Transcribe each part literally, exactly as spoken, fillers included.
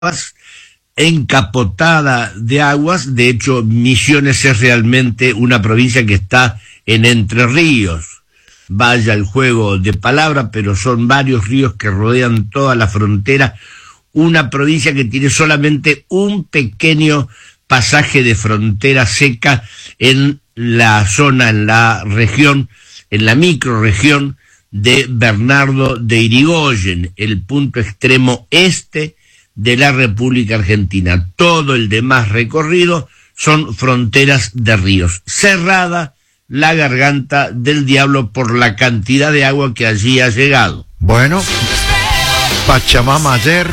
encapotada de aguas. De hecho, Misiones es realmente una provincia que está en Entre Ríos. Vaya el juego de palabras, pero son varios ríos que rodean toda la frontera. Una provincia que tiene solamente un pequeño pasaje de frontera seca en la zona, en la región, en la microrregión de Bernardo de Irigoyen, el punto extremo este de la República Argentina. Todo el demás recorrido son fronteras de ríos. Cerrada la garganta del diablo por la cantidad de agua que allí ha llegado. Bueno, Pachamama ayer,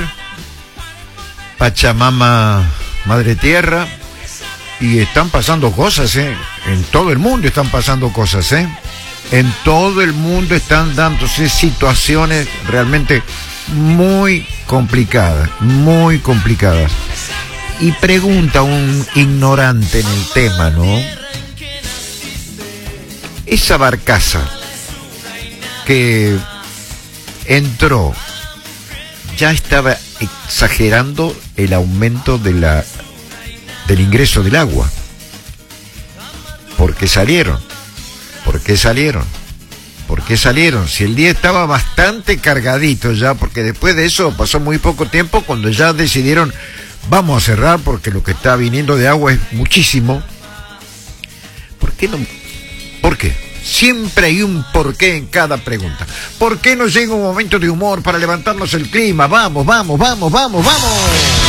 Pachamama Madre Tierra, y están pasando cosas, ¿eh? En todo el mundo están pasando cosas, ¿eh? En todo el mundo están dándose situaciones realmente muy complicadas, muy complicadas. Y pregunta un ignorante en el tema, ¿no? Esa barcaza que entró, ¿ya estaba exagerando el aumento de la del ingreso del agua? ¿Por qué salieron? ¿Por qué salieron? ¿Por qué salieron? Si el día estaba bastante cargadito ya, porque después de eso pasó muy poco tiempo cuando ya decidieron, vamos a cerrar porque lo que está viniendo de agua es muchísimo. ¿Por qué no? ¿Por qué? Siempre hay un porqué en cada pregunta. ¿Por qué no llega un momento de humor para levantarnos el clima? Vamos, vamos, vamos, vamos, vamos.